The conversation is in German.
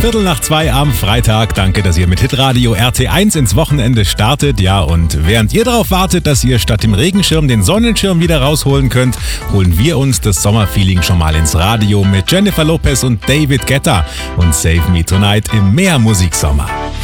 2:15 am Freitag. Danke, dass ihr mit Hitradio RT1 ins Wochenende startet. Ja, und während ihr darauf wartet, dass ihr statt dem Regenschirm den Sonnenschirm wieder rausholen könnt, holen wir uns das Sommerfeeling schon mal ins Radio mit Jennifer Lopez und David Guetta und Save Me Tonight im Mehr Musiksommer.